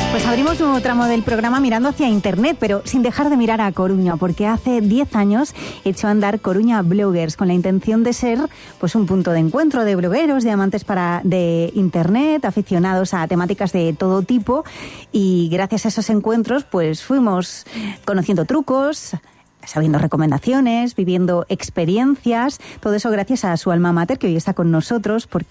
Pues abrimos un nuevo tramo del programa mirando hacia Internet, pero sin dejar de mirar a Coruña, porque hace 10 años echó a andar Coruña Bloggers con la intención de ser pues un punto de encuentro de blogueros, de amantes de Internet, aficionados a temáticas de todo tipo, y gracias a esos encuentros pues fuimos conociendo trucos, sabiendo recomendaciones, viviendo experiencias, todo eso gracias a su alma mater, que hoy está con nosotros, porque